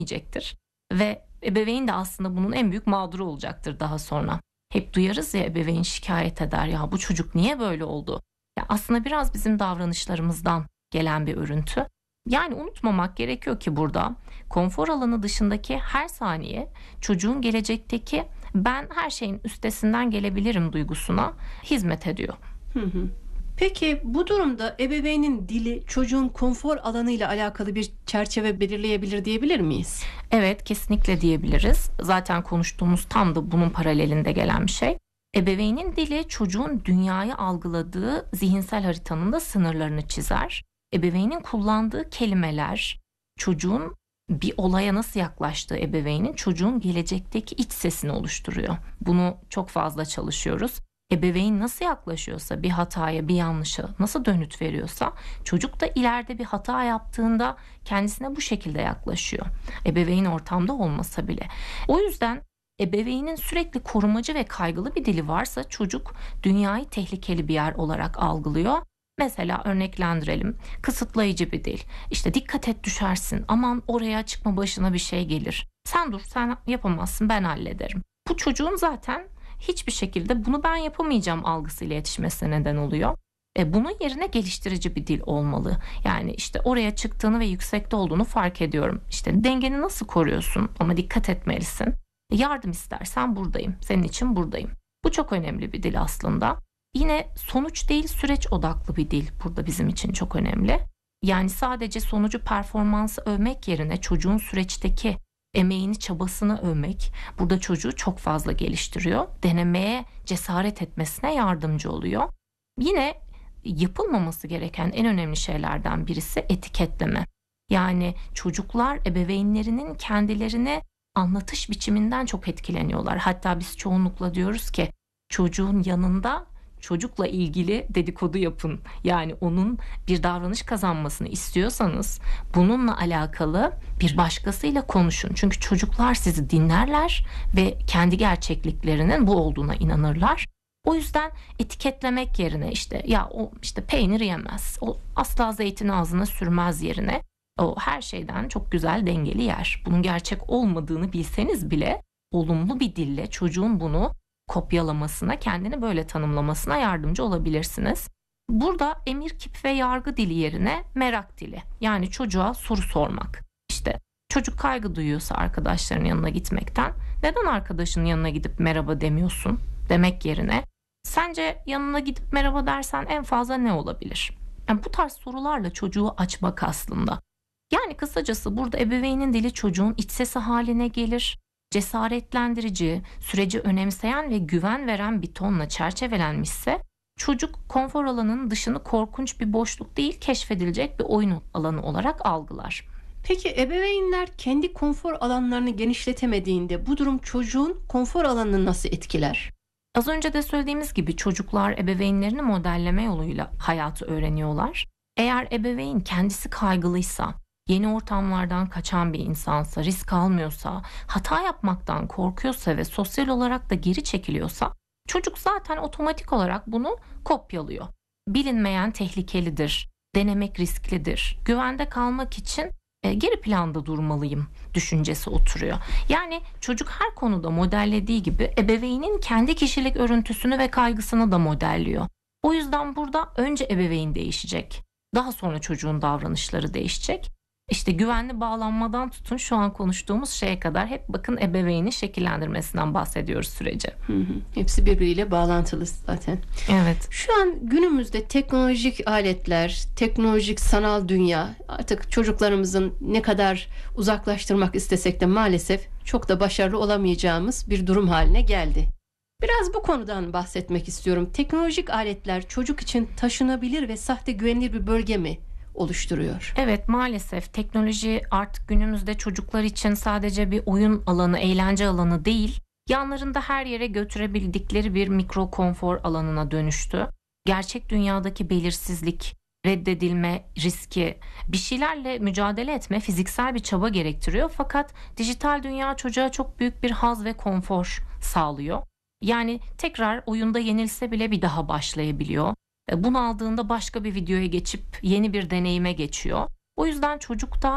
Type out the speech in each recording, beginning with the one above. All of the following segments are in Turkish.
yiyecektir. Ve ebeveyn de aslında bunun en büyük mağduru olacaktır daha sonra. Hep duyarız ya, ebeveyn şikayet eder, ya bu çocuk niye böyle oldu? Ya aslında biraz bizim davranışlarımızdan gelen bir örüntü. Yani unutmamak gerekiyor ki burada konfor alanı dışındaki her saniye çocuğun gelecekteki ben her şeyin üstesinden gelebilirim duygusuna hizmet ediyor. Hı hı. Peki bu durumda ebeveynin dili çocuğun konfor alanıyla alakalı bir çerçeve belirleyebilir diyebilir miyiz? Evet, kesinlikle diyebiliriz. Zaten konuştuğumuz tam da bunun paralelinde gelen bir şey. Ebeveynin dili çocuğun dünyayı algıladığı zihinsel haritanın da sınırlarını çizer. Ebeveynin kullandığı kelimeler çocuğun bir olaya nasıl yaklaştığı, ebeveynin çocuğun gelecekteki iç sesini oluşturuyor. Bunu çok fazla çalışıyoruz. Ebeveyn nasıl yaklaşıyorsa bir hataya, bir yanlışa nasıl dönüt veriyorsa çocuk da ileride bir hata yaptığında kendisine bu şekilde yaklaşıyor. Ebeveyn ortamda olmasa bile. O yüzden ebeveynin sürekli korumacı ve kaygılı bir dili varsa çocuk dünyayı tehlikeli bir yer olarak algılıyor. Mesela örneklendirelim. Kısıtlayıcı bir dil. İşte dikkat et düşersin. Aman oraya çıkma, başına bir şey gelir. Sen dur, sen yapamazsın, ben hallederim. Bu çocuğun zaten hiçbir şekilde bunu ben yapamayacağım algısıyla yetişmesine neden oluyor. Bunun yerine geliştirici bir dil olmalı. Yani işte oraya çıktığını ve yüksekte olduğunu fark ediyorum. İşte dengeni nasıl koruyorsun ama dikkat etmelisin. Yardım istersen buradayım. Senin için buradayım. Bu çok önemli bir dil aslında. Yine sonuç değil, süreç odaklı bir dil burada bizim için çok önemli. Yani sadece sonucu, performansı övmek yerine çocuğun süreçteki emeğini, çabasını övmek burada çocuğu çok fazla geliştiriyor. Denemeye cesaret etmesine yardımcı oluyor. Yine yapılmaması gereken en önemli şeylerden birisi etiketleme. Yani çocuklar ebeveynlerinin kendilerine anlatış biçiminden çok etkileniyorlar. Hatta biz çoğunlukla diyoruz ki çocuğun yanında çocukla ilgili dedikodu yapın. Yani onun bir davranış kazanmasını istiyorsanız bununla alakalı bir başkasıyla konuşun. Çünkü çocuklar sizi dinlerler ve kendi gerçekliklerinin bu olduğuna inanırlar. O yüzden etiketlemek yerine işte ya o işte peynir yemez, o asla zeytin ağzına sürmez yerine o her şeyden çok güzel dengeli yer. Bunun gerçek olmadığını bilseniz bile olumlu bir dille çocuğun bunu kopyalamasına, kendini böyle tanımlamasına yardımcı olabilirsiniz. Burada emir, kip ve yargı dili yerine merak dili. Yani çocuğa soru sormak. İşte çocuk kaygı duyuyorsa arkadaşlarının yanına gitmekten, neden arkadaşının yanına gidip merhaba demiyorsun demek yerine sence yanına gidip merhaba dersen en fazla ne olabilir? Yani bu tarz sorularla çocuğu açmak aslında. Yani kısacası burada ebeveynin dili çocuğun iç sesi haline gelir. Cesaretlendirici, süreci önemseyen ve güven veren bir tonla çerçevelenmişse çocuk konfor alanının dışını korkunç bir boşluk değil, keşfedilecek bir oyun alanı olarak algılar. Peki ebeveynler kendi konfor alanlarını genişletemediğinde bu durum çocuğun konfor alanını nasıl etkiler? Az önce de söylediğimiz gibi çocuklar ebeveynlerini modelleme yoluyla hayatı öğreniyorlar. Eğer ebeveyn kendisi kaygılıysa, yeni ortamlardan kaçan bir insansa, risk almıyorsa, hata yapmaktan korkuyorsa ve sosyal olarak da geri çekiliyorsa çocuk zaten otomatik olarak bunu kopyalıyor. Bilinmeyen tehlikelidir, denemek risklidir, güvende kalmak için geri planda durmalıyım düşüncesi oturuyor. Yani çocuk her konuda modellediği gibi ebeveynin kendi kişilik örüntüsünü ve kaygısını da modelliyor. O yüzden burada önce ebeveyn değişecek. Daha sonra çocuğun davranışları değişecek. İşte güvenli bağlanmadan tutun şu an konuştuğumuz şeye kadar hep bakın ebeveyni şekillendirmesinden bahsediyoruz sürece. Hepsi birbiriyle bağlantılı zaten. Evet. Şu an günümüzde teknolojik aletler, teknolojik sanal dünya artık çocuklarımızın ne kadar uzaklaştırmak istesek de maalesef çok da başarılı olamayacağımız bir durum haline geldi. Biraz bu konudan bahsetmek istiyorum. Teknolojik aletler çocuk için taşınabilir ve sahte güvenilir bir bölge mi oluşturuyor? Evet, maalesef teknoloji artık günümüzde çocuklar için sadece bir oyun alanı, eğlence alanı değil, yanlarında her yere götürebildikleri bir mikro konfor alanına dönüştü. Gerçek dünyadaki belirsizlik, reddedilme riski, bir şeylerle mücadele etme fiziksel bir çaba gerektiriyor. Fakat dijital dünya çocuğa çok büyük bir haz ve konfor sağlıyor. Yani tekrar oyunda yenilse bile bir daha başlayabiliyor. Bunu aldığında başka bir videoya geçip yeni bir deneyime geçiyor. O yüzden çocuk da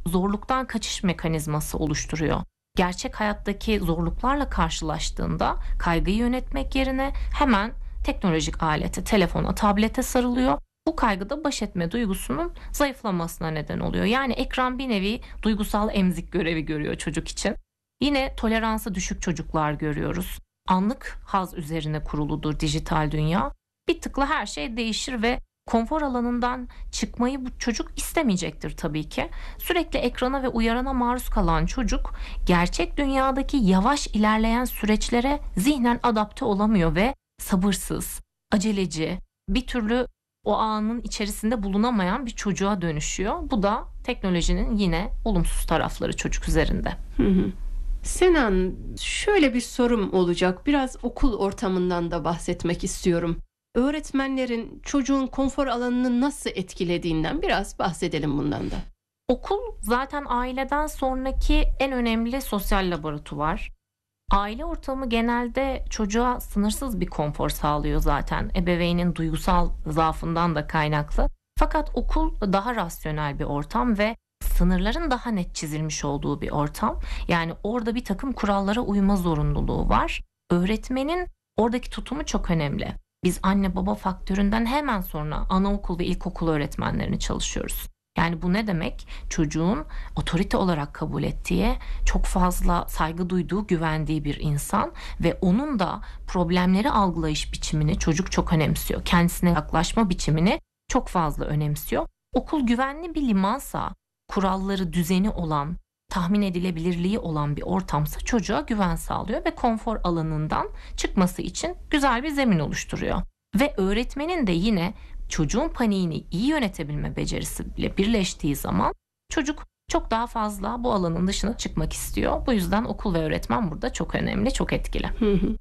zorluktan kaçış mekanizması oluşturuyor. Gerçek hayattaki zorluklarla karşılaştığında kaygıyı yönetmek yerine hemen teknolojik alete, telefona, tablete sarılıyor. Bu kaygı da baş etme duygusunun zayıflamasına neden oluyor. Yani ekran bir nevi duygusal emzik görevi görüyor çocuk için. Yine toleransı düşük çocuklar görüyoruz. Anlık haz üzerine kuruludur dijital dünya. Bir tıkla her şey değişir ve konfor alanından çıkmayı bu çocuk istemeyecektir tabii ki. Sürekli ekrana ve uyarana maruz kalan çocuk gerçek dünyadaki yavaş ilerleyen süreçlere zihnen adapte olamıyor ve sabırsız, aceleci, bir türlü o anın içerisinde bulunamayan bir çocuğa dönüşüyor. Bu da teknolojinin yine olumsuz tarafları çocuk üzerinde. Senan, şöyle bir sorum olacak. Biraz okul ortamından da bahsetmek istiyorum. Öğretmenlerin çocuğun konfor alanını nasıl etkilediğinden biraz bahsedelim bundan da. Okul zaten aileden sonraki en önemli sosyal laboratuvar. Aile ortamı genelde çocuğa sınırsız bir konfor sağlıyor zaten. Ebeveynin duygusal zaafından da kaynaklı. Fakat okul daha rasyonel bir ortam ve sınırların daha net çizilmiş olduğu bir ortam. Yani orada bir takım kurallara uyma zorunluluğu var. Öğretmenin oradaki tutumu çok önemli. Biz anne baba faktöründen hemen sonra anaokul ve ilkokul öğretmenlerini çalışıyoruz. Yani bu ne demek? Çocuğun otorite olarak kabul ettiği, çok fazla saygı duyduğu, güvendiği bir insan ve onun da problemleri algılayış biçimini çocuk çok önemsiyor. Kendisine yaklaşma biçimini çok fazla önemsiyor. Okul güvenli bir limansa, kuralları, düzeni olan, tahmin edilebilirliği olan bir ortamsa çocuğa güven sağlıyor ve konfor alanından çıkması için güzel bir zemin oluşturuyor. Ve öğretmenin de yine çocuğun paniğini iyi yönetebilme becerisiyle birleştiği zaman çocuk çok daha fazla bu alanın dışına çıkmak istiyor. Bu yüzden okul ve öğretmen burada çok önemli, çok etkili.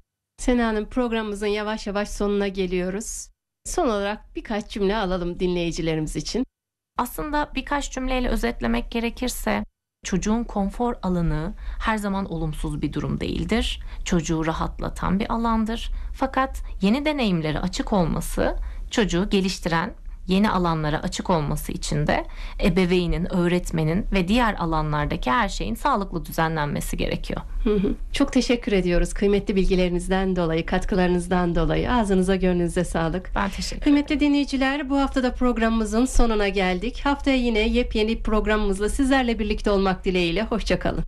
Sena Hanım, programımızın yavaş yavaş sonuna geliyoruz. Son olarak birkaç cümle alalım dinleyicilerimiz için. Aslında birkaç cümleyle özetlemek gerekirse çocuğun konfor alanı her zaman olumsuz bir durum değildir. Çocuğu rahatlatan bir alandır. Fakat yeni deneyimlere açık olması, çocuğu geliştiren, yeni alanlara açık olması için de ebeveynin, öğretmenin ve diğer alanlardaki her şeyin sağlıklı düzenlenmesi gerekiyor. Çok teşekkür ediyoruz kıymetli bilgilerinizden dolayı, katkılarınızdan dolayı. Ağzınıza, gönlünüze sağlık. Ben teşekkür ederim. Kıymetli dinleyiciler, bu hafta da programımızın sonuna geldik. Haftaya yine yepyeni programımızla sizlerle birlikte olmak dileğiyle. Hoşça kalın.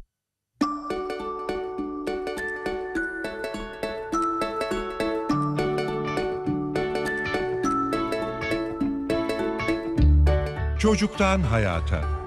Çocuktan hayata.